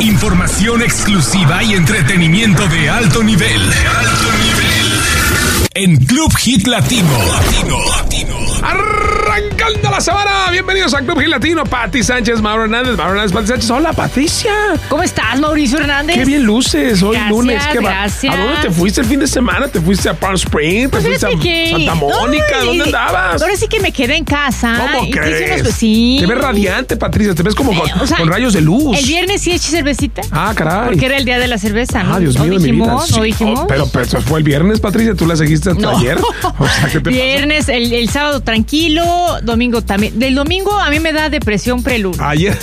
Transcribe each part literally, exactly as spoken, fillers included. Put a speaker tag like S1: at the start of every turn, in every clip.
S1: Información exclusiva y entretenimiento de alto nivel. Alto nivel. En Club Hit Latino. Latino. Latino. Arrancando la semana. Bienvenidos a Club Hit Latino. Pati Sánchez, Mauro Hernández. Mauro Hernández, Pati Sánchez. Hola, Patricia.
S2: ¿Cómo estás, Mauricio Hernández?
S1: Qué bien luces hoy
S2: gracias,
S1: lunes. ¿Qué
S2: gracias.
S1: ¿A dónde te fuiste el fin de semana? ¿Te fuiste a Palm Springs? ¿Te
S2: Pues
S1: fuiste a
S2: que...
S1: Santa Mónica?
S2: Ay,
S1: ¿Dónde andabas?
S2: Ahora sí que me quedé en casa.
S1: ¿Cómo
S2: y
S1: crees?
S2: Unos... Sí.
S1: Te ves radiante, Patricia. Te ves como con,
S2: eh, o sea,
S1: con rayos de luz.
S2: El viernes sí eché cervecita.
S1: Ah, caray.
S2: Porque era el día de la cerveza, ¿no?
S1: Ah, Dios mío,
S2: ¿No
S1: de mi vida.
S2: dijimos?
S1: Sí.
S2: ¿No dijimos?
S1: Oh, pero, pero eso fue el viernes, Patricia. ¿Tú la seguiste hasta
S2: No.
S1: ayer? O sea, ¿qué te
S2: Viernes, el, el sábado tranquilo, domingo también. Del domingo a mí me da depresión preludio.
S1: Ayer.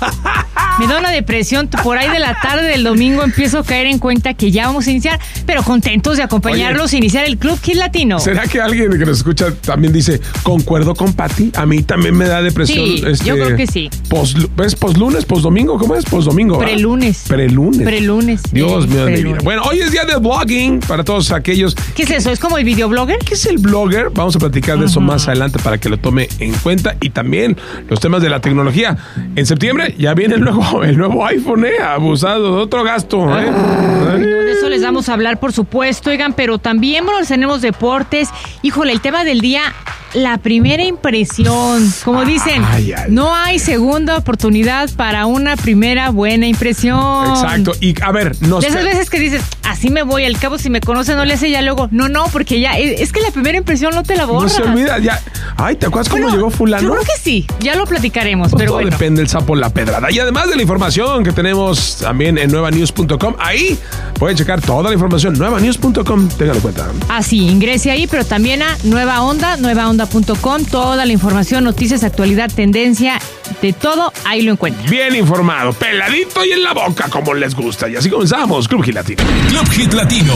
S2: Me da una depresión, por ahí de la tarde del domingo empiezo a caer en cuenta que ya vamos a iniciar, pero contentos de acompañarlos
S1: Oye,
S2: a iniciar el Club Hit Latino.
S1: ¿Será que alguien que nos escucha también dice, concuerdo con Pati? A mí también me da depresión.
S2: Sí,
S1: este,
S2: yo creo que sí.
S1: Post, ¿Es poslunes, posdomingo? ¿Cómo es? Posdomingo. ¿verdad?
S2: Prelunes.
S1: Prelunes.
S2: Prelunes.
S1: Dios
S2: sí,
S1: mío de mi
S2: prelunes.
S1: vida. Bueno, hoy es día del blogging para todos aquellos.
S2: ¿Qué es eso? ¿Es como el videoblogger?
S1: ¿Qué es el blogger? Vamos a platicar de eso uh-huh. más adelante para que lo tome en cuenta. Y también los temas de la tecnología. En septiembre ya viene el nuevo, el nuevo iPhone, ¿eh? Abusado de otro gasto, ¿eh?
S2: Ah, de eso les vamos a hablar, por supuesto, oigan, pero también, bueno, tenemos deportes. Híjole, el tema del día, la primera impresión. Como dicen, ay, ay, no hay segunda oportunidad para una primera buena impresión.
S1: Exacto. Y a ver, no sé.
S2: De esas veces que dices, así me voy, al cabo si me conoce no le hace ya luego. No, no, porque ya, es que la primera impresión no te la borras.
S1: No se olvida, ya. Ay, ¿te acuerdas
S2: bueno,
S1: cómo llegó fulano?
S2: Yo creo que sí, ya lo platicaremos,
S1: pues
S2: pero
S1: todo
S2: bueno.
S1: depende del sapo la pedrada. Y además de la información que tenemos también en nueva news punto com, ahí pueden checar toda la información, nueva news punto com, téngalo en cuenta.
S2: Así, ingrese ahí, pero también a Nueva Onda, nueva onda punto com, toda la información, noticias, actualidad, tendencia, de todo, ahí lo encuentran.
S1: Bien informado, peladito y en la boca, como les gusta. Y así comenzamos, Club Hit Latino.
S3: Club Hit Latino,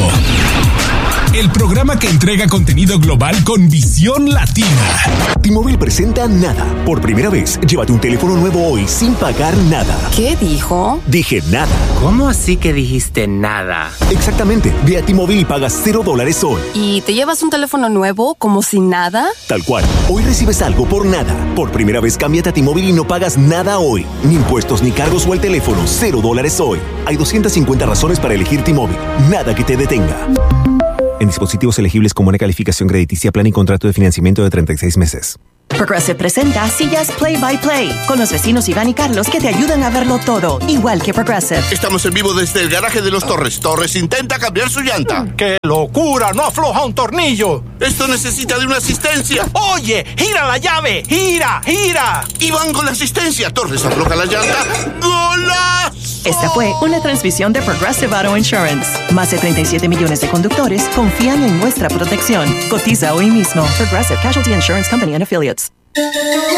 S3: el programa que entrega contenido global con visión latina.
S4: T-Mobile presenta Nada. Por primera vez, llévate un teléfono nuevo hoy sin pagar nada.
S5: ¿Qué dijo?
S4: Dije nada.
S6: ¿Cómo así que dijiste nada?
S4: Exactamente. Ve a T-Mobile y pagas cero dólares hoy.
S5: ¿Y te llevas un teléfono nuevo como si nada?
S4: Tal cual. Hoy recibes algo por nada. Por primera vez, cámbiate a T-Mobile y no pagas nada hoy. Ni impuestos ni cargos o el teléfono. Cero dólares hoy. Hay doscientas cincuenta razones para elegir T-Mobile. Nada que te detenga. En dispositivos elegibles con buena calificación crediticia, plan y contrato de financiamiento de treinta y seis meses.
S7: Progressive presenta Sillas Play by Play con los vecinos Iván y Carlos que te ayudan a verlo todo, igual que Progressive.
S8: Estamos en vivo desde el garaje de los Torres. Torres intenta cambiar su llanta.
S9: ¡Qué locura! ¡No afloja un tornillo!
S8: Esto necesita de una asistencia.
S9: ¡Oye! ¡Gira la llave! ¡Gira! ¡Gira!
S8: Iván con la asistencia. Torres afloja la llanta. ¡Golazo!
S7: Esta fue una transmisión de Progressive Auto Insurance. Más de treinta y siete millones de conductores confían en nuestra protección. Cotiza hoy mismo. Progressive Casualty Insurance Company and Affiliates.